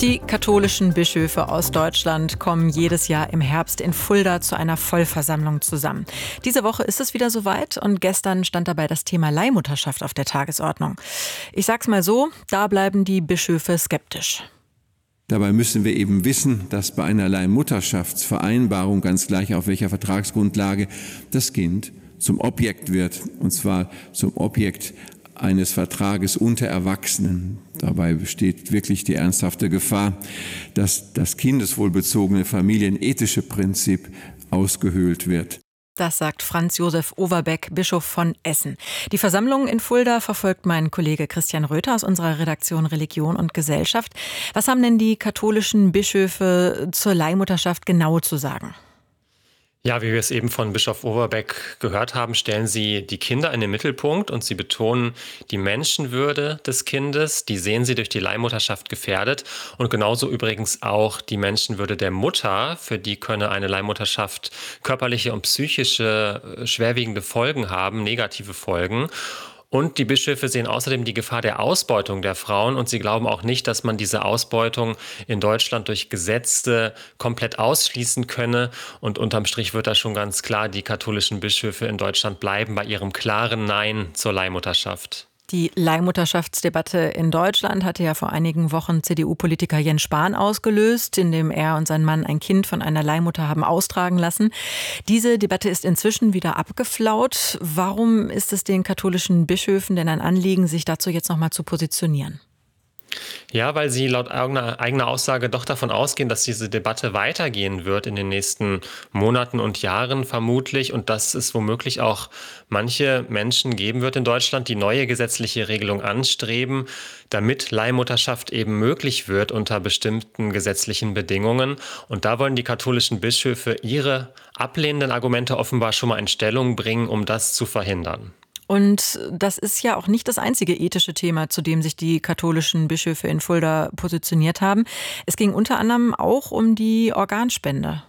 Die katholischen Bischöfe aus Deutschland kommen jedes Jahr im Herbst in Fulda zu einer Vollversammlung zusammen. Diese Woche ist es wieder soweit und gestern stand dabei das Thema Leihmutterschaft auf der Tagesordnung. Ich sag's mal so, da bleiben die Bischöfe skeptisch. Dabei müssen wir eben wissen, dass bei einer Leihmutterschaftsvereinbarung, ganz gleich auf welcher Vertragsgrundlage, das Kind zum Objekt wird, und zwar zum Objekt eines Vertrages unter Erwachsenen. Dabei besteht wirklich die ernsthafte Gefahr, dass das kindeswohlbezogene familienethische Prinzip ausgehöhlt wird. Das sagt Franz Josef Overbeck, Bischof von Essen. Die Versammlung in Fulda verfolgt mein Kollege Christian Röther aus unserer Redaktion Religion und Gesellschaft. Was haben denn die katholischen Bischöfe zur Leihmutterschaft genau zu sagen? Ja, wie wir es eben von Bischof Overbeck gehört haben, stellen sie die Kinder in den Mittelpunkt und sie betonen die Menschenwürde des Kindes. Die sehen sie durch die Leihmutterschaft gefährdet und genauso übrigens auch die Menschenwürde der Mutter. Für die könne eine Leihmutterschaft körperliche und psychische schwerwiegende Folgen haben, negative Folgen. Und die Bischöfe sehen außerdem die Gefahr der Ausbeutung der Frauen und sie glauben auch nicht, dass man diese Ausbeutung in Deutschland durch Gesetze komplett ausschließen könne. Und unterm Strich wird da schon ganz klar, die katholischen Bischöfe in Deutschland bleiben bei ihrem klaren Nein zur Leihmutterschaft. Die Leihmutterschaftsdebatte in Deutschland hatte ja vor einigen Wochen CDU-Politiker Jens Spahn ausgelöst, indem er und sein Mann ein Kind von einer Leihmutter haben austragen lassen. Diese Debatte ist inzwischen wieder abgeflaut. Warum ist es den katholischen Bischöfen denn ein Anliegen, sich dazu jetzt noch mal zu positionieren? Ja, weil sie laut eigener Aussage doch davon ausgehen, dass diese Debatte weitergehen wird in den nächsten Monaten und Jahren vermutlich und dass es womöglich auch manche Menschen geben wird in Deutschland, die neue gesetzliche Regelung anstreben, damit Leihmutterschaft eben möglich wird unter bestimmten gesetzlichen Bedingungen. Und da wollen die katholischen Bischöfe ihre ablehnenden Argumente offenbar schon mal in Stellung bringen, um das zu verhindern. Und das ist ja auch nicht das einzige ethische Thema, zu dem sich die katholischen Bischöfe in Fulda positioniert haben. Es ging unter anderem auch um die Organspende.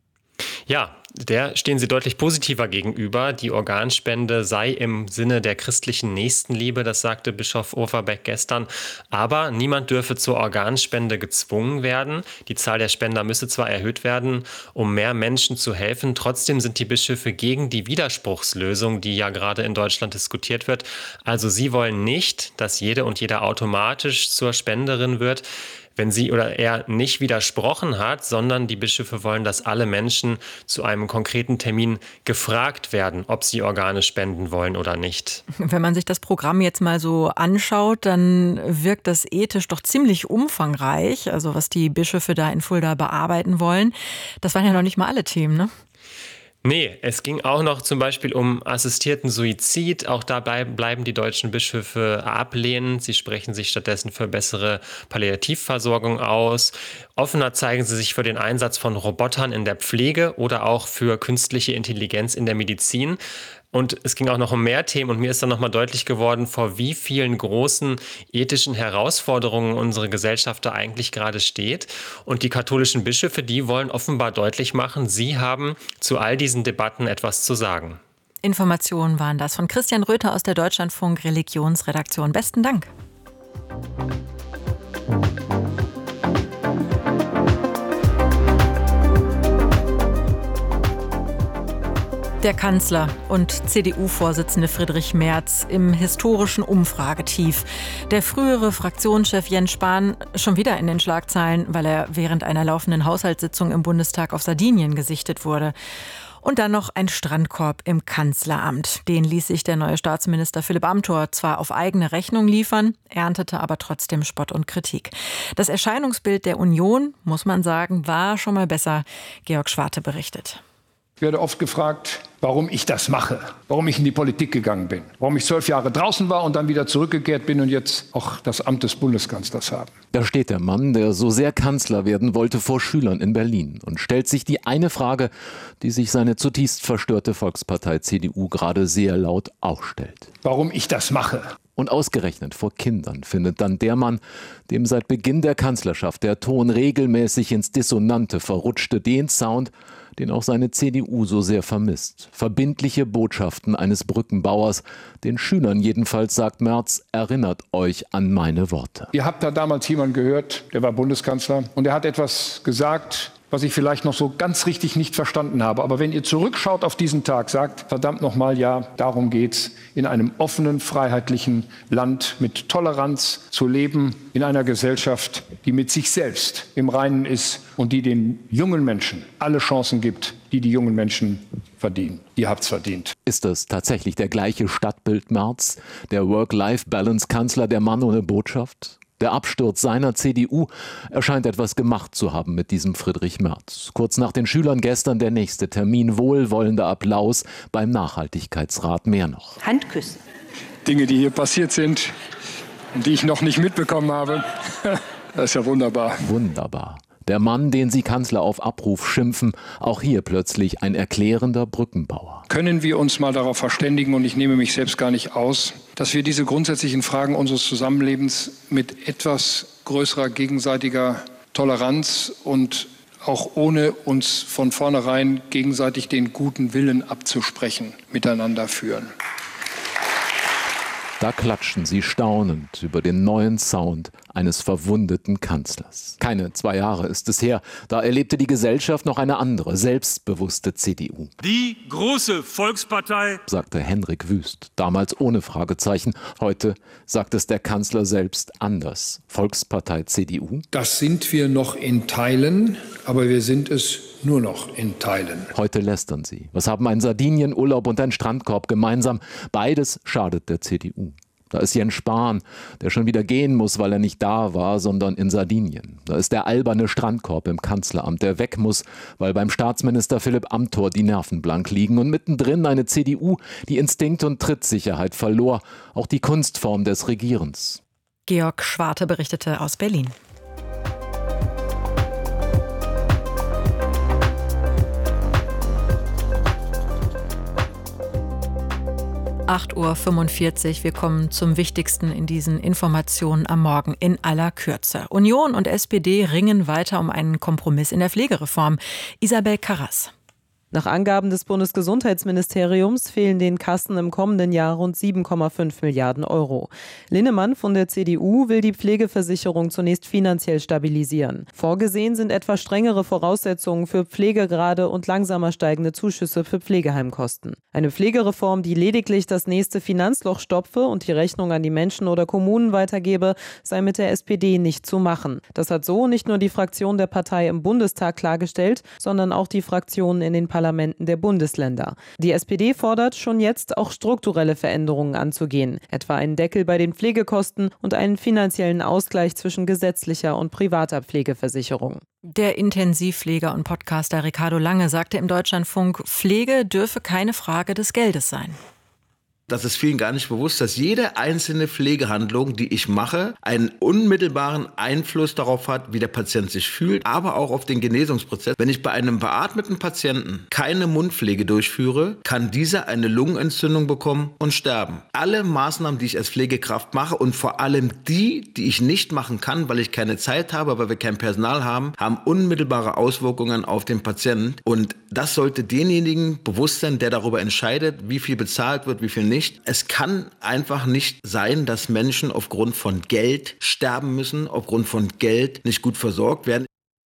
Ja, der stehen sie deutlich positiver gegenüber. Die Organspende sei im Sinne der christlichen Nächstenliebe, das sagte Bischof Overbeck gestern. Aber niemand dürfe zur Organspende gezwungen werden. Die Zahl der Spender müsse zwar erhöht werden, um mehr Menschen zu helfen. Trotzdem sind die Bischöfe gegen die Widerspruchslösung, die ja gerade in Deutschland diskutiert wird. Also sie wollen nicht, dass jede und jeder automatisch zur Spenderin wird, wenn sie oder er nicht widersprochen hat, sondern die Bischöfe wollen, dass alle Menschen zu einem konkreten Termin gefragt werden, ob sie Organe spenden wollen oder nicht. Wenn man sich das Programm jetzt mal so anschaut, dann wirkt das ethisch doch ziemlich umfangreich, also was die Bischöfe da in Fulda bearbeiten wollen. Das waren ja noch nicht mal alle Themen, ne? Nee, es ging auch noch zum Beispiel um assistierten Suizid. Auch dabei bleiben die deutschen Bischöfe ablehnend. Sie sprechen sich stattdessen für bessere Palliativversorgung aus. Offener zeigen sie sich für den Einsatz von Robotern in der Pflege oder auch für künstliche Intelligenz in der Medizin. Und es ging auch noch um mehr Themen und mir ist dann nochmal deutlich geworden, vor wie vielen großen ethischen Herausforderungen unsere Gesellschaft da eigentlich gerade steht. Und die katholischen Bischöfe, die wollen offenbar deutlich machen, sie haben zu all diesen Debatten etwas zu sagen. Informationen waren das von Christian Röther aus der Deutschlandfunk Religionsredaktion. Besten Dank. Der Kanzler und CDU-Vorsitzende Friedrich Merz im historischen Umfragetief. Der frühere Fraktionschef Jens Spahn schon wieder in den Schlagzeilen, weil er während einer laufenden Haushaltssitzung im Bundestag auf Sardinien gesichtet wurde. Und dann noch ein Strandkorb im Kanzleramt. Den ließ sich der neue Staatsminister Philipp Amthor zwar auf eigene Rechnung liefern, erntete aber trotzdem Spott und Kritik. Das Erscheinungsbild der Union, muss man sagen, war schon mal besser. Georg Schwarte berichtet. Ich werde oft gefragt, warum ich das mache, warum ich in die Politik gegangen bin, warum ich 12 Jahre draußen war und dann wieder zurückgekehrt bin und jetzt auch das Amt des Bundeskanzlers habe. Da steht der Mann, der so sehr Kanzler werden wollte, vor Schülern in Berlin und stellt sich die eine Frage, die sich seine zutiefst verstörte Volkspartei CDU gerade sehr laut auch stellt. Warum ich das mache. Und ausgerechnet vor Kindern findet dann der Mann, dem seit Beginn der Kanzlerschaft der Ton regelmäßig ins Dissonante verrutschte, den Sound, den auch seine CDU so sehr vermisst. Verbindliche Botschaften eines Brückenbauers. Den Schülern jedenfalls, sagt Merz, erinnert euch an meine Worte. Ihr habt da damals jemanden gehört, der war Bundeskanzler, und er hat etwas gesagt, was ich vielleicht noch so ganz richtig nicht verstanden habe. Aber wenn ihr zurückschaut auf diesen Tag, sagt, verdammt nochmal, ja, darum geht's, in einem offenen, freiheitlichen Land mit Toleranz zu leben, in einer Gesellschaft, die mit sich selbst im Reinen ist und die den jungen Menschen alle Chancen gibt, die die jungen Menschen verdienen. Ihr habt's verdient. Ist das tatsächlich der gleiche Stadtbild Merz? Der Work-Life-Balance-Kanzler, der Mann ohne Botschaft? Der Absturz seiner CDU erscheint etwas gemacht zu haben mit diesem Friedrich Merz. Kurz nach den Schülern gestern der nächste Termin, wohlwollender Applaus beim Nachhaltigkeitsrat, mehr noch. Handküssen. Dinge, die hier passiert sind und die ich noch nicht mitbekommen habe, das ist ja wunderbar. Wunderbar. Der Mann, den Sie Kanzler auf Abruf schimpfen, auch hier plötzlich ein erklärender Brückenbauer. Können wir uns mal darauf verständigen, und ich nehme mich selbst gar nicht aus, dass wir diese grundsätzlichen Fragen unseres Zusammenlebens mit etwas größerer gegenseitiger Toleranz und auch ohne uns von vornherein gegenseitig den guten Willen abzusprechen, miteinander führen. Da klatschen sie staunend über den neuen Sound eines verwundeten Kanzlers. Keine 2 Jahre ist es her, da erlebte die Gesellschaft noch eine andere, selbstbewusste CDU. Die große Volkspartei, sagte Henrik Wüst, damals ohne Fragezeichen. Heute sagt es der Kanzler selbst anders. Volkspartei CDU? Das sind wir noch in Teilen, aber wir sind es nur noch in Teilen. Heute lästern sie. Was haben ein Sardinienurlaub und ein Strandkorb gemeinsam? Beides schadet der CDU. Da ist Jens Spahn, der schon wieder gehen muss, weil er nicht da war, sondern in Sardinien. Da ist der alberne Strandkorb im Kanzleramt, der weg muss, weil beim Staatsminister Philipp Amthor die Nerven blank liegen. Und mittendrin eine CDU, die Instinkt und Trittsicherheit verlor, auch die Kunstform des Regierens. Georg Schwarte berichtete aus Berlin. 8:45 Uhr. Wir kommen zum Wichtigsten in diesen Informationen am Morgen in aller Kürze. Union und SPD ringen weiter um einen Kompromiss in der Pflegereform. Isabel Karras. Nach Angaben des Bundesgesundheitsministeriums fehlen den Kassen im kommenden Jahr rund 7,5 Milliarden Euro. Linnemann von der CDU will die Pflegeversicherung zunächst finanziell stabilisieren. Vorgesehen sind etwa strengere Voraussetzungen für Pflegegrade und langsamer steigende Zuschüsse für Pflegeheimkosten. Eine Pflegereform, die lediglich das nächste Finanzloch stopfe und die Rechnung an die Menschen oder Kommunen weitergebe, sei mit der SPD nicht zu machen. Das hat so nicht nur die Fraktion der Partei im Bundestag klargestellt, sondern auch die Fraktionen in den Parlamenten der Bundesländer. Die SPD fordert schon jetzt auch strukturelle Veränderungen anzugehen, etwa einen Deckel bei den Pflegekosten und einen finanziellen Ausgleich zwischen gesetzlicher und privater Pflegeversicherung. Der Intensivpfleger und Podcaster Ricardo Lange sagte im Deutschlandfunk, Pflege dürfe keine Frage des Geldes sein. Das ist vielen gar nicht bewusst, dass jede einzelne Pflegehandlung, die ich mache, einen unmittelbaren Einfluss darauf hat, wie der Patient sich fühlt, aber auch auf den Genesungsprozess. Wenn ich bei einem beatmeten Patienten keine Mundpflege durchführe, kann dieser eine Lungenentzündung bekommen und sterben. Alle Maßnahmen, die ich als Pflegekraft mache und vor allem die ich nicht machen kann, weil ich keine Zeit habe, weil wir kein Personal haben, haben unmittelbare Auswirkungen auf den Patienten. Und das sollte denjenigen bewusst sein, der darüber entscheidet, wie viel bezahlt wird, wie viel nicht. Es kann einfach nicht sein, dass Menschen aufgrund von Geld sterben müssen, aufgrund von Geld nicht gut versorgt werden.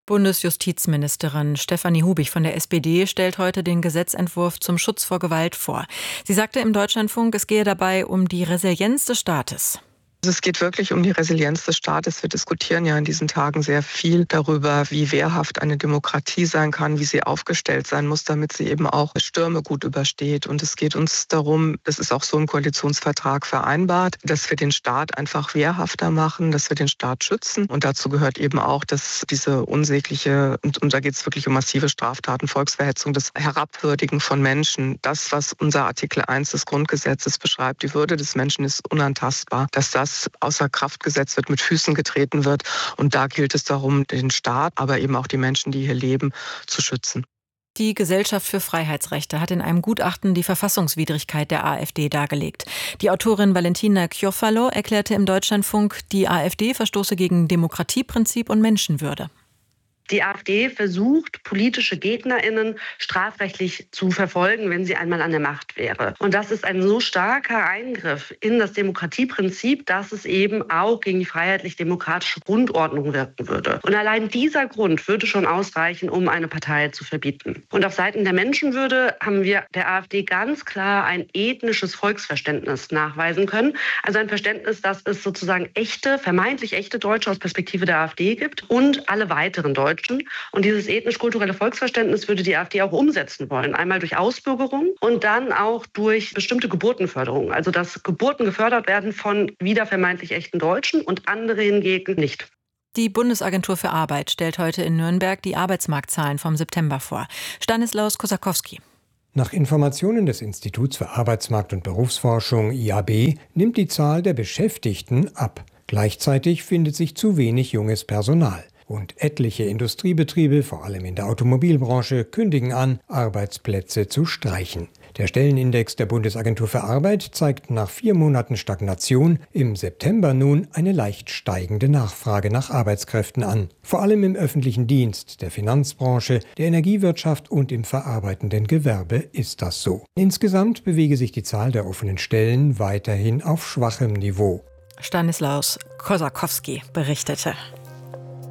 Bundesjustizministerin Stefanie Hubig von der SPD stellt heute den Gesetzentwurf zum Schutz vor Gewalt vor. Sie sagte im Deutschlandfunk, es gehe dabei um die Resilienz des Staates. Es geht wirklich um die Resilienz des Staates. Wir diskutieren ja in diesen Tagen sehr viel darüber, wie wehrhaft eine Demokratie sein kann, wie sie aufgestellt sein muss, damit sie eben auch Stürme gut übersteht. Und es geht uns darum, das ist auch so im Koalitionsvertrag vereinbart, dass wir den Staat einfach wehrhafter machen, dass wir den Staat schützen. Und dazu gehört eben auch, dass diese unsägliche, und da geht es wirklich um massive Straftaten, Volksverhetzung, das Herabwürdigen von Menschen, das, was unser Artikel 1 des Grundgesetzes beschreibt, die Würde des Menschen ist unantastbar, dass das außer Kraft gesetzt wird, mit Füßen getreten wird. Und da gilt es darum, den Staat, aber eben auch die Menschen, die hier leben, zu schützen. Die Gesellschaft für Freiheitsrechte hat in einem Gutachten die Verfassungswidrigkeit der AfD dargelegt. Die Autorin Valentina Chiofalo erklärte im Deutschlandfunk, die AfD verstoße gegen Demokratieprinzip und Menschenwürde. Die AfD versucht, politische GegnerInnen strafrechtlich zu verfolgen, wenn sie einmal an der Macht wäre. Und das ist ein so starker Eingriff in das Demokratieprinzip, dass es eben auch gegen die freiheitlich-demokratische Grundordnung wirken würde. Und allein dieser Grund würde schon ausreichen, um eine Partei zu verbieten. Und auf Seiten der Menschenwürde haben wir der AfD ganz klar ein ethnisches Volksverständnis nachweisen können. Also ein Verständnis, dass es sozusagen echte, vermeintlich echte Deutsche aus Perspektive der AfD gibt und alle weiteren Deutschen. Und dieses ethnisch-kulturelle Volksverständnis würde die AfD auch umsetzen wollen. Einmal durch Ausbürgerung und dann auch durch bestimmte Geburtenförderung. Also dass Geburten gefördert werden von wieder vermeintlich echten Deutschen und andere hingegen nicht. Die Bundesagentur für Arbeit stellt heute in Nürnberg die Arbeitsmarktzahlen vom September vor. Stanislaus Kosakowski. Nach Informationen des Instituts für Arbeitsmarkt- und Berufsforschung IAB nimmt die Zahl der Beschäftigten ab. Gleichzeitig findet sich zu wenig junges Personal. Und etliche Industriebetriebe, vor allem in der Automobilbranche, kündigen an, Arbeitsplätze zu streichen. Der Stellenindex der Bundesagentur für Arbeit zeigt nach 4 Monaten Stagnation im September nun eine leicht steigende Nachfrage nach Arbeitskräften an. Vor allem im öffentlichen Dienst, der Finanzbranche, der Energiewirtschaft und im verarbeitenden Gewerbe ist das so. Insgesamt bewege sich die Zahl der offenen Stellen weiterhin auf schwachem Niveau. Stanislaus Kosakowski berichtete.